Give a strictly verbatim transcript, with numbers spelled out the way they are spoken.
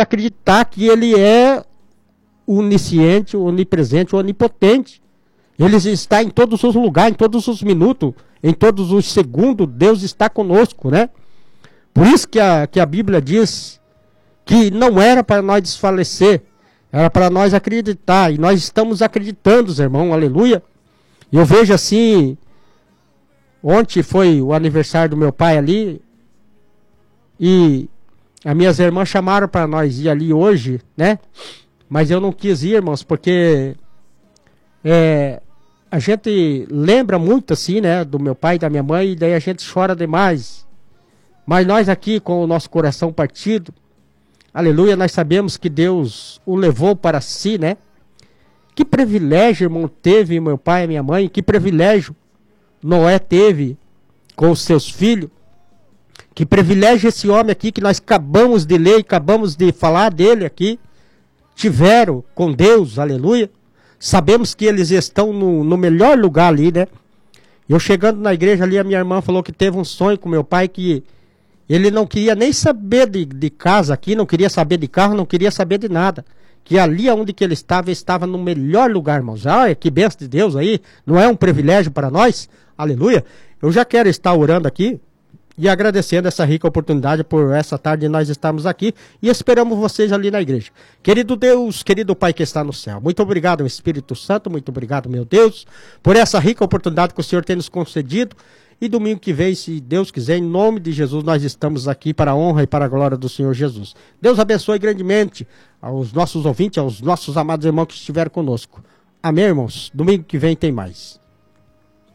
acreditar que Ele é onisciente, onipresente, onipotente. Ele está em todos os lugares, em todos os minutos, em todos os segundos, Deus está conosco, né? Por isso que a, que a Bíblia diz que não era para nós desfalecer, era para nós acreditar, e nós estamos acreditando, irmão, aleluia. E eu vejo assim, ontem foi o aniversário do meu pai ali, e as minhas irmãs chamaram para nós ir ali hoje, né? Mas eu não quis ir, irmãos, porque é, a gente lembra muito assim, né, do meu pai e da minha mãe, e daí a gente chora demais. Mas nós aqui, com o nosso coração partido, aleluia, nós sabemos que Deus o levou para si, né? Que privilégio, irmão, teve meu pai e minha mãe, que privilégio Noé teve com os seus filhos. Que privilégio esse homem aqui que nós acabamos de ler, acabamos de falar dele aqui, tiveram com Deus, aleluia. Sabemos que eles estão no, no melhor lugar ali, né? Eu chegando na igreja ali, a minha irmã falou que teve um sonho com meu pai que ele não queria nem saber de, de casa aqui, não queria saber de carro, não queria saber de nada. Que ali onde que ele estava, ele estava no melhor lugar, irmãos. Olha que bênção de Deus aí, não é um privilégio para nós? Aleluia. Eu já quero estar orando aqui e agradecendo essa rica oportunidade por essa tarde nós estarmos aqui e esperamos vocês ali na igreja. Querido Deus, querido Pai que está no céu, muito obrigado, Espírito Santo, muito obrigado, meu Deus, por essa rica oportunidade que o Senhor tem nos concedido. E domingo que vem, se Deus quiser, em nome de Jesus, nós estamos aqui para a honra e para a glória do Senhor Jesus. Deus abençoe grandemente aos nossos ouvintes, aos nossos amados irmãos que estiveram conosco. Amém, irmãos? Domingo que vem tem mais.